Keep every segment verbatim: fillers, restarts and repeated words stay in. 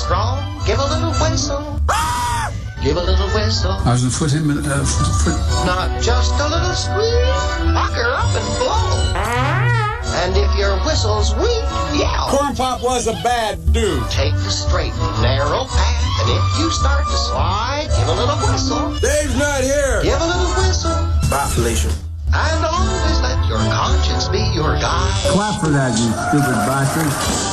strong, give a little whistle. Give a little whistle. I was a foot in, uh, foot, foot. Not just a little squeak. Pucker up and blow. And if your whistle's weak, yell. Corn Pop was a bad dude. Take the straight and narrow path, and if you start to slide, give a little whistle. Dave's not here. Give a little whistle. Bye, Felicia. And always let your conscience be your guide. Clap for that, you stupid bastard.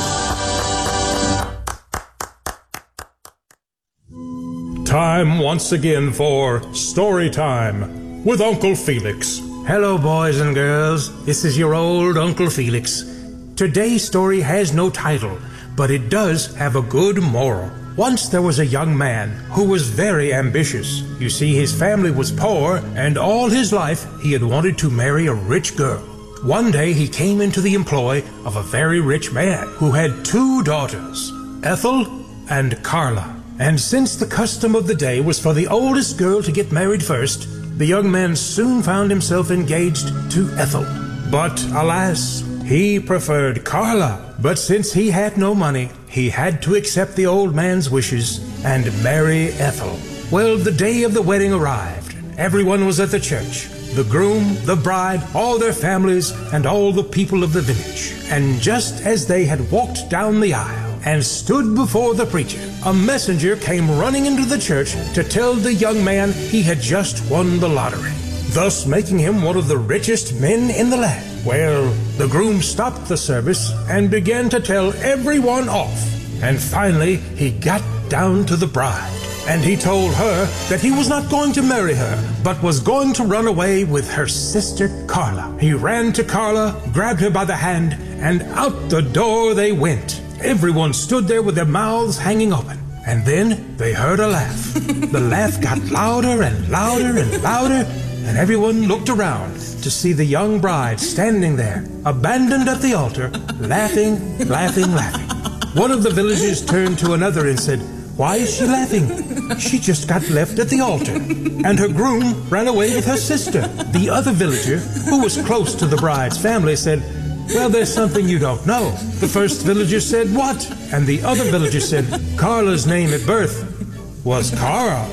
Time once again for Story Time with Uncle Felix. Hello, boys and girls. This is your old Uncle Felix. Today's story has no title, but it does have a good moral. Once there was a young man who was very ambitious. You see, his family was poor, and all his life he had wanted to marry a rich girl. One day he came into the employ of a very rich man who had two daughters, Ethel and Carla. And since the custom of the day was for the oldest girl to get married first, the young man soon found himself engaged to Ethel. But alas, he preferred Carla. But since he had no money, he had to accept the old man's wishes and marry Ethel. Well, the day of the wedding arrived. Everyone was at the church. The groom, the bride, all their families, and all the people of the village. And just as they had walked down the aisle and stood before the preacher, a messenger came running into the church to tell the young man he had just won the lottery, thus making him one of the richest men in the land. Well, the groom stopped the service and began to tell everyone off. And finally, he got down to the bride. And he told her that he was not going to marry her, but was going to run away with her sister Carla. He ran to Carla, grabbed her by the hand, and out the door they went. Everyone stood there with their mouths hanging open. And then they heard a laugh. The laugh got louder and louder and louder, and everyone looked around to see the young bride standing there, abandoned at the altar, laughing, laughing, laughing. One of the villagers turned to another and said, "Why is she laughing? She just got left at the altar." And her groom ran away with her sister. The other villager, who was close to the bride's family, said, "Well, there's something you don't know." The first villager said, "What?" And the other villager said, "Carla's name at birth was Carl."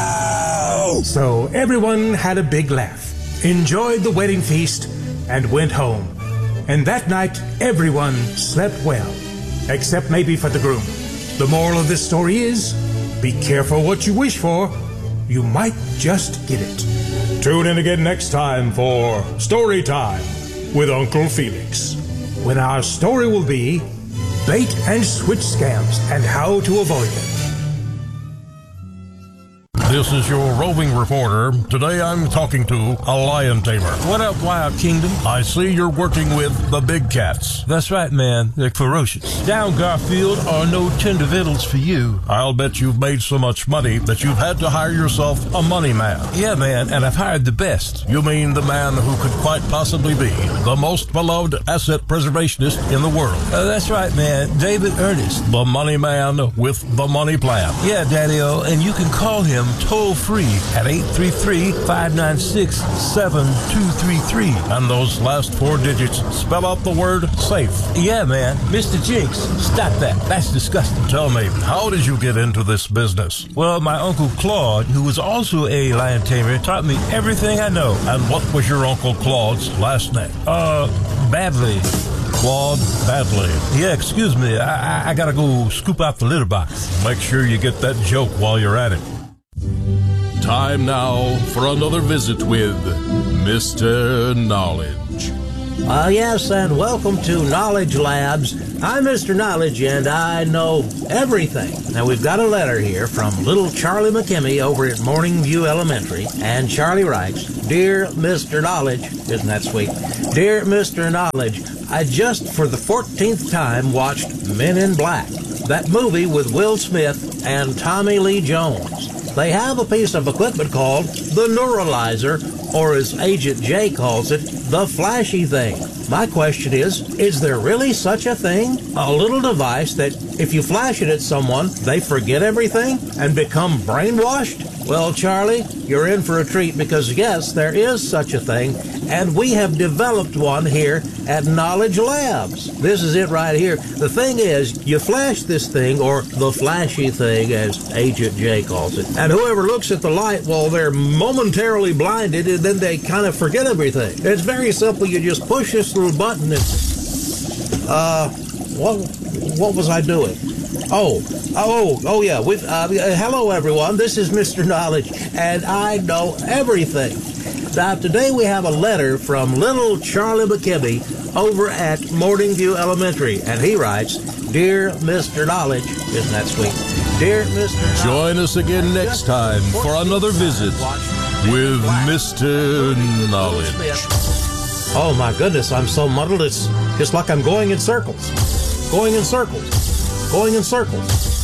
Oh! So everyone had a big laugh, enjoyed the wedding feast, and went home. And that night, everyone slept well, except maybe for the groom. The moral of this story is, be careful what you wish for. You might just get it. Tune in again next time for Story Time with Uncle Felix, when our story will be bait and switch scams and how to avoid them. This is your roving reporter. Today I'm talking to a lion tamer. What up, Wild Kingdom? I see you're working with the big cats. That's right, man. They're ferocious. Down Garfield are no tender victuals for you. I'll bet you've made so much money that you've had to hire yourself a money man. Yeah, man, and I've hired the best. You mean the man who could quite possibly be the most beloved asset preservationist in the world? Uh, that's right, man. David Ernest. The money man with the money plan. Yeah, Daddy-O, and you can call him toll free at eight three three, five nine six, seven two three three. And those last four digits spell out the word safe. Yeah, man. Mister Jinx, stop that. That's disgusting. Tell me, how did you get into this business? Well, my Uncle Claude, who was also a lion tamer, taught me everything I know. And what was your Uncle Claude's last name? Uh, Badley. Claude Badley. Yeah, excuse me. I, I, I gotta go scoop out the litter box. Make sure you get that joke while you're at it. Time now for another visit with Mister Knowledge. Ah, uh, yes, and welcome to Knowledge Labs. I'm Mister Knowledge, and I know everything. Now, we've got a letter here from little Charlie McKimmy over at Morning View Elementary, and Charlie writes, "Dear Mister Knowledge," isn't that sweet? "Dear Mister Knowledge, I just for the fourteenth time watched Men in Black, that movie with Will Smith and Tommy Lee Jones. They have a piece of equipment called the Neuralizer, or as Agent J calls it, the flashy thing. My question is, is there really such a thing? A little device that if you flash it at someone, they forget everything and become brainwashed? Well, Charlie, you're in for a treat because, yes, there is such a thing, and we have developed one here at Knowledge Labs. This is it right here. The thing is, you flash this thing, or the flashy thing, as Agent J calls it, and whoever looks at the light, well, they're momentarily blinded, and then they kind of forget everything. It's very simple. You just push this little button and, uh, what, what was I doing? Oh, oh, oh, yeah. With, uh, hello, everyone. This is Mister Knowledge, and I know everything. Now, today we have a letter from little Charlie McKimmy over at Morningview Elementary, and he writes, Dear Mister Knowledge, isn't that sweet? Dear Mister Knowledge, join us again next time for another visit with Mister Knowledge. Oh, my goodness, I'm so muddled, it's just like I'm going in circles. Going in circles. Going in circles.